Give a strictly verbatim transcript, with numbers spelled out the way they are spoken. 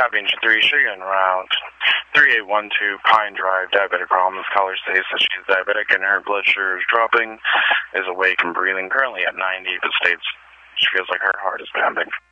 Copy engine three, Sugar route three eight one two Pine Drive, diabetic problems. Caller states that she's diabetic and her blood sugar is dropping, is awake and breathing, currently at ninety, but states she feels like her heart is pounding.